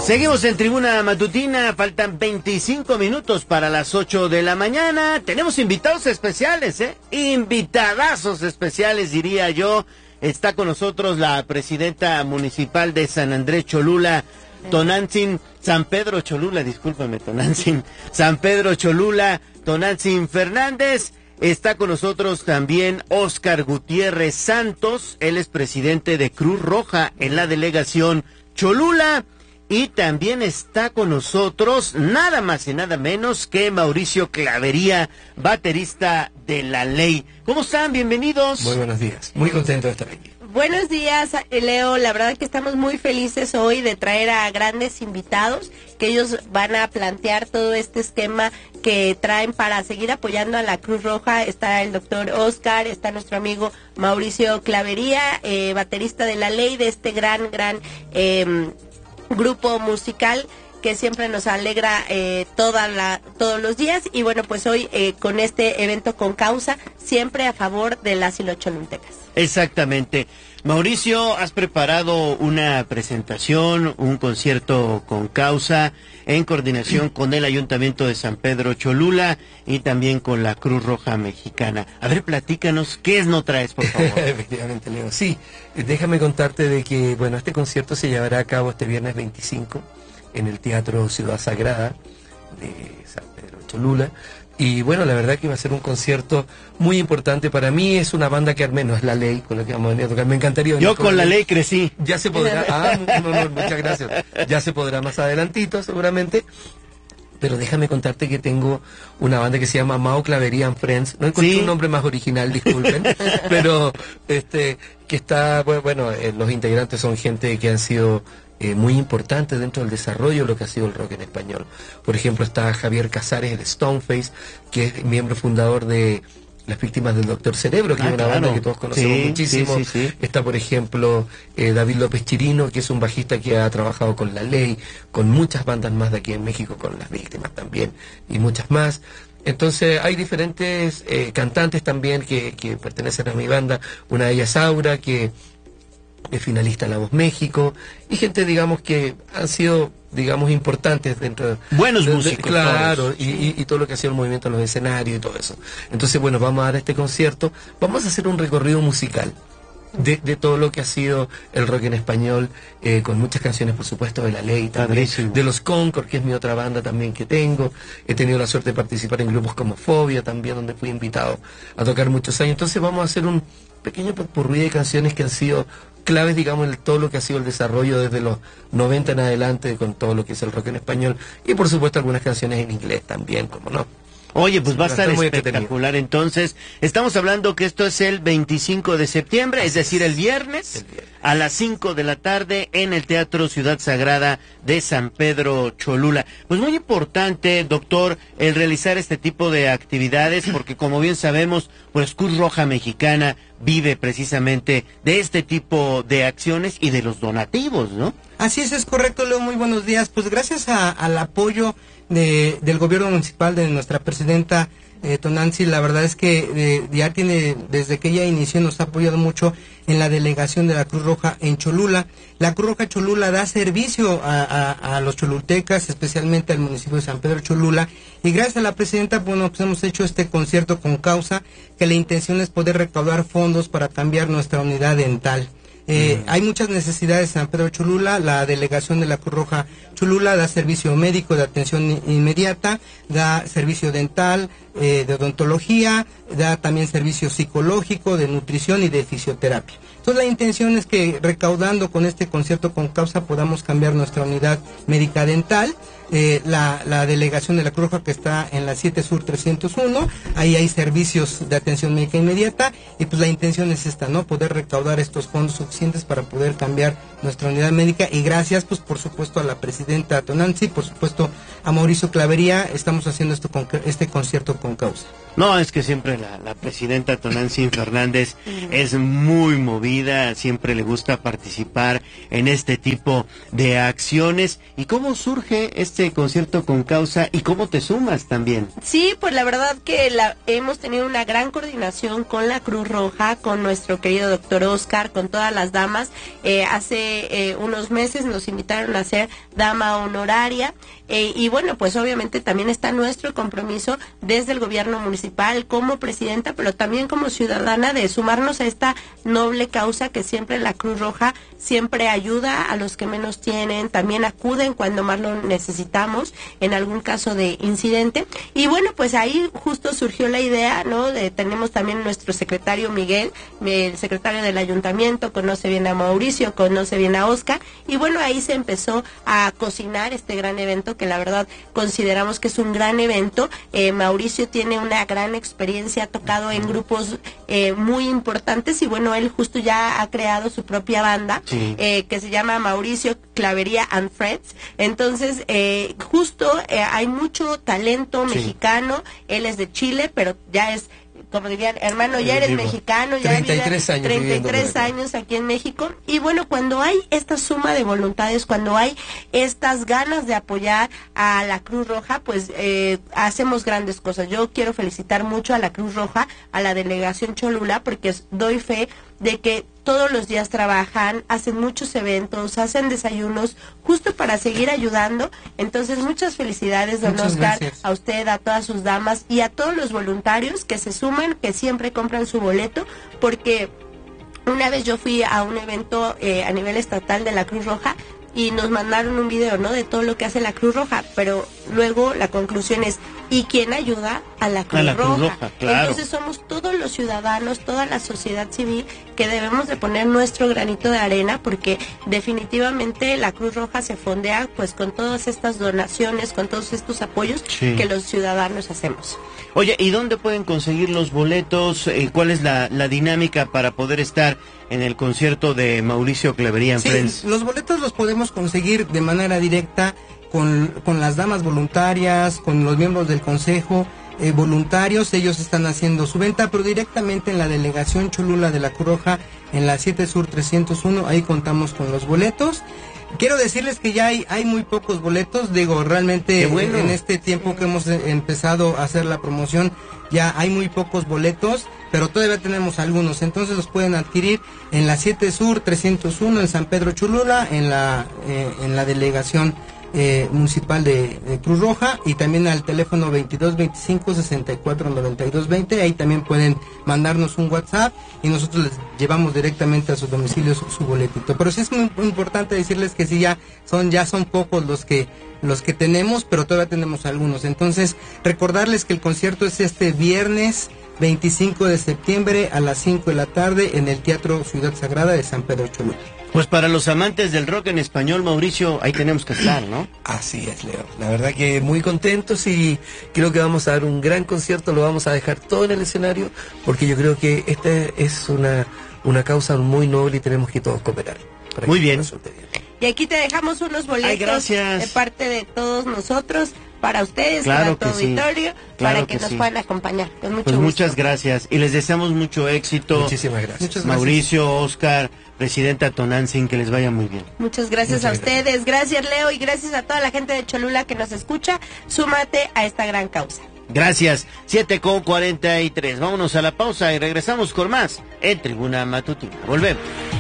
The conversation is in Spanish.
Seguimos en Tribuna Matutina, faltan 25 minutos para las 8 de la mañana. Tenemos invitados especiales, invitadazos especiales, diría yo. Está con nosotros la presidenta municipal de San Andrés Cholula, Tonantzin, San Pedro Cholula, discúlpame, Tonantzin, San Pedro Cholula, Tonantzin Fernández. Está con nosotros también Óscar Gutiérrez Santos, él es presidente de Cruz Roja en la delegación Cholula. Y también está con nosotros nada más y nada menos que Mauricio Clavería, baterista de La Ley. ¿Cómo están? Bienvenidos. Muy buenos días, muy contento de estar aquí. Buenos días, Leo. La verdad que estamos muy felices hoy de traer a grandes invitados, que ellos van a plantear todo este esquema que traen para seguir apoyando a la Cruz Roja. Está el doctor Óscar, está nuestro amigo Mauricio Clavería, baterista de La Ley, de este gran grupo musical que siempre nos alegra todos los días. Y bueno, pues hoy con este evento con causa, siempre a favor de las y los cholultecas. Exactamente. Mauricio, has preparado una presentación, un concierto con causa en coordinación con el Ayuntamiento de San Pedro Cholula y también con la Cruz Roja Mexicana. A ver, platícanos, ¿qué no traes, por favor? Efectivamente, Leo. Sí, déjame contarte de que, bueno, este concierto se llevará a cabo este viernes 25 en el Teatro Ciudad Sagrada de San Pedro Cholula. Y bueno, la verdad que va a ser un concierto muy importante para mí. Es una banda que armé, no es La Ley, con la que vamos a venir a tocar. Me encantaría. Yo con La Ley crecí. Ya se podrá. Muchas gracias. Ya se podrá más adelantito, seguramente. Pero déjame contarte que tengo una banda que se llama Mao Clavería and Friends. No encontré un nombre más original, disculpen. Pero que está, bueno, los integrantes son gente que han sido muy importante dentro del desarrollo de lo que ha sido el rock en español. Por ejemplo, está Javier Casares, el Stoneface, que es miembro fundador de Las Víctimas del Doctor Cerebro, que es una banda que todos conocemos muchísimo. Sí. Está, por ejemplo, David López Chirino, que es un bajista que ha trabajado con La Ley, con muchas bandas más de aquí en México, con Las Víctimas también, y muchas más. Entonces hay diferentes cantantes también que pertenecen a mi banda. Una de ellas Aura, que es finalista en La Voz México, y gente, digamos, que han sido, digamos, importantes dentro buenos músicos, claro, y todo lo que ha sido el movimiento en los escenarios y todo eso. Entonces, bueno, vamos a dar este concierto, vamos a hacer un recorrido musical de todo lo que ha sido el rock en español, con muchas canciones, por supuesto, de La Ley también, de los Concord, que es mi otra banda también que tengo. He tenido la suerte de participar en grupos como Fobia también, donde fui invitado a tocar muchos años. Entonces vamos a hacer un pequeño popurrí de canciones que han sido claves, digamos, en todo lo que ha sido el desarrollo desde los 90 en adelante, con todo lo que es el rock en español, y por supuesto algunas canciones en inglés también, como no. Oye, pues va a estar espectacular. Entonces, estamos hablando que esto es el 25 de septiembre, es decir, el viernes, a las 5 de la tarde en el Teatro Ciudad Sagrada de San Pedro Cholula. Pues muy importante, doctor, el realizar este tipo de actividades, porque como bien sabemos, pues Cruz Roja Mexicana vive precisamente de este tipo de acciones y de los donativos, ¿no? Así es correcto, Leo, muy buenos días. Pues gracias al apoyo del gobierno municipal de nuestra presidenta Tonantzin, la verdad es que ya tiene, desde que ella inició, nos ha apoyado mucho en la delegación de la Cruz Roja en Cholula. La Cruz Roja Cholula da servicio a los cholultecas, especialmente al municipio de San Pedro Cholula, y gracias a la presidenta, bueno, pues hemos hecho este concierto con causa, que la intención es poder recaudar fondos para cambiar nuestra unidad dental. Hay muchas necesidades en San Pedro Cholula. La delegación de la Cruz Roja Cholula da servicio médico de atención inmediata, da servicio dental, de odontología, da también servicio psicológico, de nutrición y de fisioterapia. Entonces la intención es que recaudando con este concierto con causa podamos cambiar nuestra unidad médica dental. La delegación de la Cruz Roja, que está en la 7 Sur 301, ahí hay servicios de atención médica inmediata, y pues la intención es esta, ¿no? Poder recaudar estos fondos suficientes para poder cambiar nuestra unidad médica. Y gracias, pues por supuesto, a la presidenta Tonantzin, por supuesto a Mauricio Clavería, estamos haciendo este concierto con causa. No, es que siempre la presidenta Tonantzin Fernández es muy movida, siempre le gusta participar en este tipo de acciones. ¿Y cómo surge este este concierto con causa y cómo te sumas también. Sí, pues la verdad que hemos tenido una gran coordinación con la Cruz Roja, con nuestro querido doctor Oscar, con todas las damas. Hace unos meses nos invitaron a ser dama honoraria y bueno, pues obviamente también está nuestro compromiso desde el gobierno municipal como presidenta, pero también como ciudadana de sumarnos a esta noble causa que siempre la Cruz Roja siempre ayuda a los que menos tienen, también acuden cuando más lo necesitamos en algún caso de incidente. Y bueno, pues ahí justo surgió la idea, ¿no? Tenemos también nuestro secretario Miguel, el secretario del ayuntamiento, conoce bien a Mauricio, conoce bien a Oscar, y bueno, ahí se empezó a cocinar este gran evento que la verdad consideramos que es un gran evento. Mauricio tiene una gran experiencia, ha tocado en grupos muy importantes y bueno, él justo ya ha creado su propia banda, sí, que se llama Mauricio Clavería and Friends. Entonces, justo hay mucho talento mexicano. Él es de Chile, pero ya es, como dirían, hermano, ya eres mexicano, ya 33 años aquí en México. Y bueno, cuando hay esta suma de voluntades, cuando hay estas ganas de apoyar a la Cruz Roja, pues hacemos grandes cosas. Yo quiero felicitar mucho a la Cruz Roja, a la delegación Cholula, porque doy fe de que todos los días trabajan, hacen muchos eventos, hacen desayunos, justo para seguir ayudando. Entonces, muchas felicidades, don Oscar, a usted, a todas sus damas y a todos los voluntarios que se suman, que siempre compran su boleto, porque una vez yo fui a un evento a nivel estatal de la Cruz Roja y nos mandaron un video, ¿no?, de todo lo que hace la Cruz Roja, pero luego la conclusión es, ¿y quién ayuda a la Cruz Roja? Claro. Entonces somos todos los ciudadanos, toda la sociedad civil que debemos de poner nuestro granito de arena, porque definitivamente la Cruz Roja se fondea pues con todas estas donaciones, con todos estos apoyos, sí, que los ciudadanos hacemos. Oye, ¿y dónde pueden conseguir los boletos? ¿Cuál es la dinámica para poder estar en el concierto de Mauricio Clavería and Friends? Los boletos los podemos conseguir de manera directa con las damas voluntarias, con los miembros del consejo voluntarios. Ellos están haciendo su venta, pero directamente en la delegación Cholula de la Cruz Roja, en la 7 Sur 301, ahí contamos con los boletos. Quiero decirles que ya hay muy pocos boletos, digo, realmente bueno, en este tiempo que hemos empezado a hacer la promoción, ya hay muy pocos boletos, pero todavía tenemos algunos, entonces los pueden adquirir en la 7 Sur 301, en San Pedro Cholula, en la delegación municipal de Cruz Roja, y también al teléfono 2225-649220, ahí también pueden mandarnos un WhatsApp y nosotros les llevamos directamente a sus domicilios su boletito. Pero sí es muy importante decirles que sí, ya son pocos los que tenemos, pero todavía tenemos algunos. Entonces, recordarles que el concierto es este viernes 25 de septiembre a las 5 de la tarde en el Teatro Ciudad Sagrada de San Pedro Cholula. Pues para los amantes del rock en español, Mauricio, ahí tenemos que estar, ¿no? Así es, Leo. La verdad que muy contentos y creo que vamos a dar un gran concierto, lo vamos a dejar todo en el escenario, porque yo creo que esta es una causa muy noble y tenemos que todos cooperar. Muy bien. Y aquí te dejamos unos boletos de parte de todos nosotros, para ustedes, claro, para tu auditorio, para que nos puedan acompañar. Con mucho gusto. Muchas gracias y les deseamos mucho éxito. Muchísimas gracias. Muchas Mauricio, gracias. Oscar, presidenta Tonantzin, que les vaya muy bien. Muchas gracias a ustedes, gracias Leo, y gracias a toda la gente de Cholula que nos escucha. Súmate a esta gran causa. Gracias. 7:43. Vámonos a la pausa y regresamos con más en Tribuna Matutina. Volvemos.